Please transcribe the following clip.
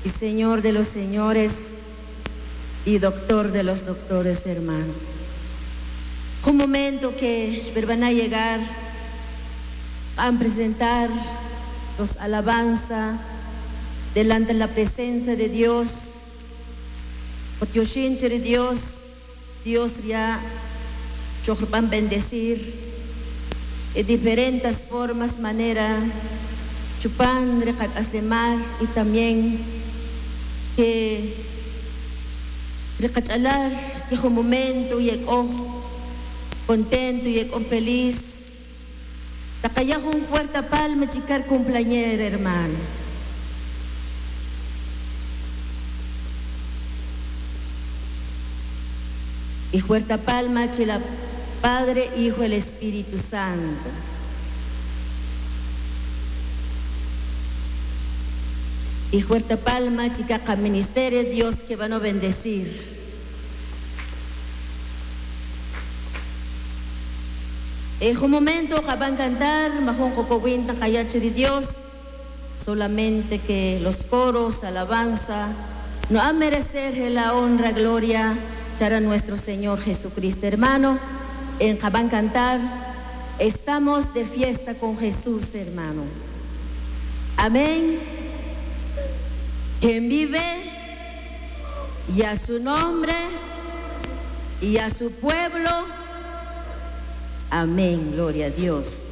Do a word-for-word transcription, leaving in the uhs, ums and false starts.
y Señor de los señores y doctor de los doctores, hermano. Un momento que van a llegar a presentar los alabanza delante de la presencia de Dios. Otioshincher Dios, Dios ya van a bendecir de diferentes formas, manera, chupan, recacaslemar y también que recachalar que un momento y contento y feliz. Takaya un fuerte palma chicar cumpleañera, hermano. Y fuerte palma chila Padre, Hijo, el Espíritu Santo. Y fuerte palma chica ministerio Dios que van a bendecir. En un momento que van a cantar, majón cocowinta cayachiri Dios, solamente que los coros, alabanza, no a merecer la honra, gloria, para nuestro Señor Jesucristo, hermano. En que van a cantar, estamos de fiesta con Jesús, hermano. Amén. Quien vive, y a su nombre, y a su pueblo. Amén, gloria a Dios.